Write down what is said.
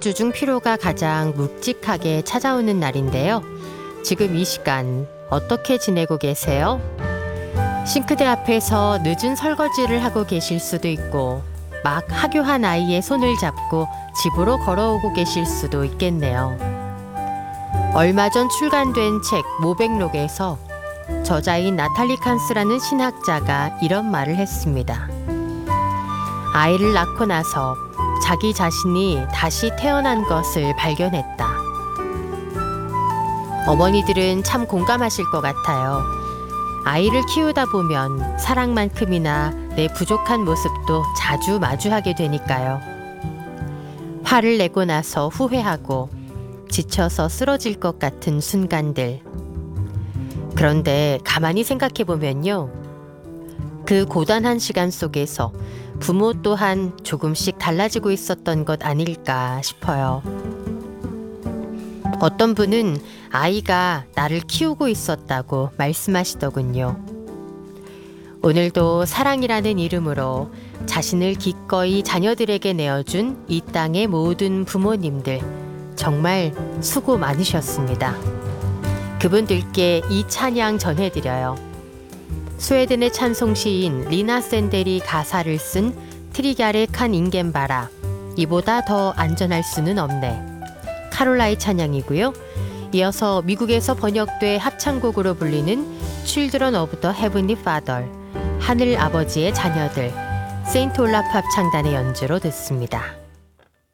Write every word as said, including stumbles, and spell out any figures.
주 중 피로가 가장 묵직하게 찾아오는 날인데요. 지금 이 시간 어떻게 지내고 계세요? 싱크대 앞에서 늦은 설거지를 하고 계실 수도 있고 막 하교한 아이의 손을 잡고 집으로 걸어오고 계실 수도 있겠네요. 얼마 전 출간된 책 모백록에서 저자인 나탈리 칸스라는 신학자가 이런 말을 했습니다. 아이를 낳고 나서 자기 자신이 다시 태어난 것을 발견했다. 어머니들은 참 공감하실 것 같아요. 아이를 키우다 보면 사랑만큼이나 내 부족한 모습도 자주 마주하게 되니까요. 화를 내고 나서 후회하고 지쳐서 쓰러질 것 같은 순간들. 그런데 가만히 생각해 보면요. 그 고단한 시간 속에서 부모 또한 조금씩 달라지고 있었던 것 아닐까 싶어요. 어떤 분은 아이가 나를 키우고 있었다고 말씀하시더군요. 오늘도 사랑이라는 이름으로 자신을 기꺼이 자녀들에게 내어준 이 땅의 모든 부모님들 정말 수고 많으셨습니다. 그분들께 이 찬양 전해드려요. 스웨덴의 찬송 시인 리나 샌델이 가사를 쓴 트리갸레 칸 인겐바라 이보다 더 안전할 수는 없네. 카롤라의 찬양이고요. 이어서 미국에서 번역돼 합창곡으로 불리는 Children of the Heavenly Father 하늘 아버지의 자녀들 세인트 올라프 합창단의 연주로 듣습니다.